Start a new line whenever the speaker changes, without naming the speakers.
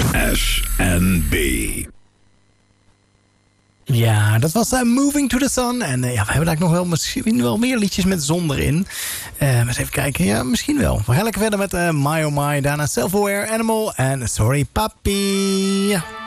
SNB.
Ja, dat was Moving to the Sun. En ja, we hebben daar nog wel misschien wel meer liedjes met zon erin. Eens even kijken. Ja, misschien wel. We gaan lekker verder met My Oh My. Daarna Self-Aware, Animal en Sorry Papi.